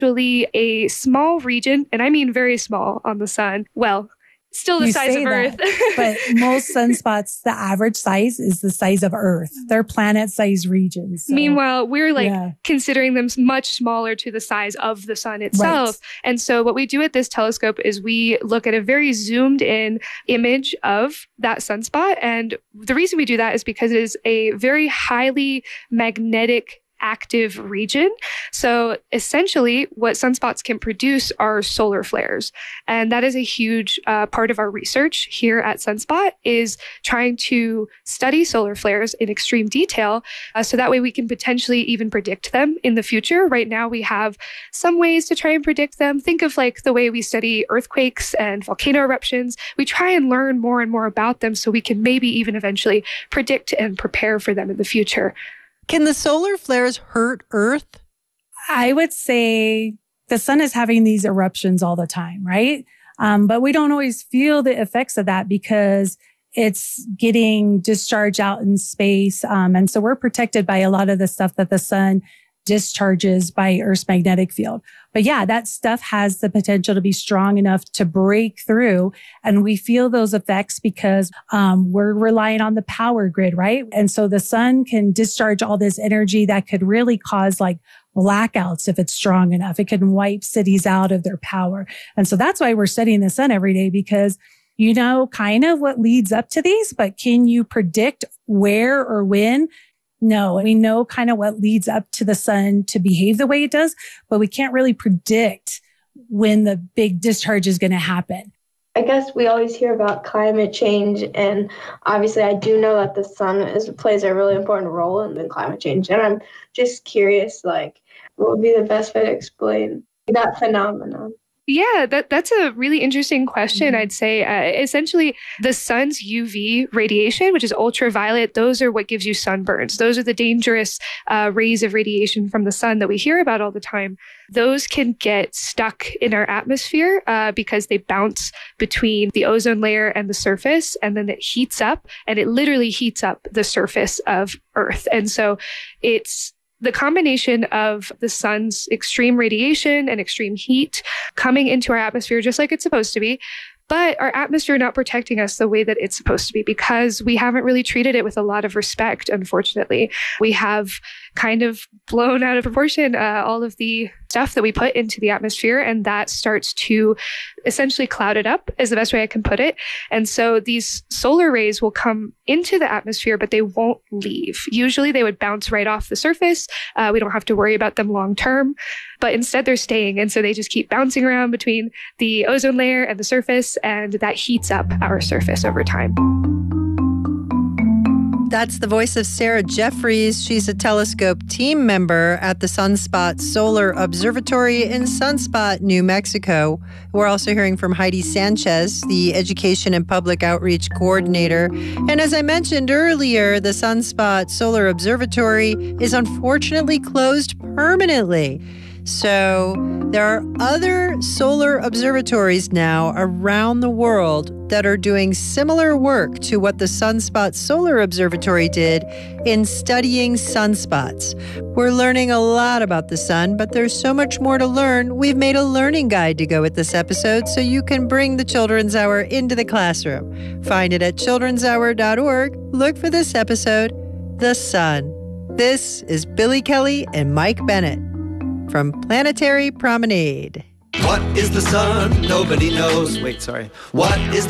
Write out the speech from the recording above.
actually a small region, and I mean very small on the sun. Well, still the size of Earth. But most sunspots, the average size is the size of Earth. They're planet-sized regions. So, meanwhile, we're considering them much smaller to the size of the sun itself. Right. And so what we do at this telescope is we look at a very zoomed in image of that sunspot. And the reason we do that is because it is a very highly magnetic active region. So essentially what sunspots can produce are solar flares. And that is a huge part of our research here at Sunspot, is trying to study solar flares in extreme detail. So that way we can potentially even predict them in the future. Right now we have some ways to try and predict them. Think of like the way we study earthquakes and volcano eruptions. We try and learn more and more about them so we can maybe even eventually predict and prepare for them in the future. Can the solar flares hurt Earth? I would say the sun is having these eruptions all the time, right? But we don't always feel the effects of that because it's getting discharged out in space. And so we're protected by a lot of the stuff that the sun discharges by Earth's magnetic field. But yeah, that stuff has the potential to be strong enough to break through. And we feel those effects because we're relying on the power grid, right? And so the sun can discharge all this energy that could really cause like blackouts if it's strong enough. It can wipe cities out of their power. And so that's why we're studying the sun every day, because you know kind of what leads up to these, but can you predict where or when? No, we know kind of what leads up to the sun to behave the way it does, but we can't really predict when the big discharge is going to happen. I guess we always hear about climate change, and obviously I do know that the sun plays a really important role in the climate change. And I'm just curious, like, what would be the best way to explain that phenomenon? Yeah, that's a really interesting question. I'd say essentially the sun's UV radiation, which is ultraviolet, those are what gives you sunburns. Those are the dangerous rays of radiation from the sun that we hear about all the time. Those can get stuck in our atmosphere because they bounce between the ozone layer and the surface, and then it heats up, and it literally heats up the surface of Earth. And so it's the combination of the sun's extreme radiation and extreme heat coming into our atmosphere just like it's supposed to be, but our atmosphere not protecting us the way that it's supposed to be because we haven't really treated it with a lot of respect, unfortunately. We have kind of blown out of proportion all of the stuff that we put into the atmosphere, and that starts to essentially cloud it up, is the best way I can put it. And so these solar rays will come into the atmosphere, but they won't leave. Usually they would bounce right off the surface. We don't have to worry about them long term, but instead they're staying. And so they just keep bouncing around between the ozone layer and the surface, and that heats up our surface over time. That's the voice of Sarah Jeffries. She's a telescope team member at the Sunspot Solar Observatory in Sunspot, New Mexico. We're also hearing from Heidi Sanchez, the Education and Public Outreach Coordinator. And as I mentioned earlier, the Sunspot Solar Observatory is unfortunately closed permanently. So there are other solar observatories now around the world that are doing similar work to what the Sunspot Solar Observatory did in studying sunspots. We're learning a lot about the sun, but there's so much more to learn. We've made a learning guide to go with this episode so you can bring the Children's Hour into the classroom. Find it at childrenshour.org. Look for this episode, The Sun. This is Billy Kelly and Mike Bennett from Planetary Promenade. What is the sun? Nobody knows. What is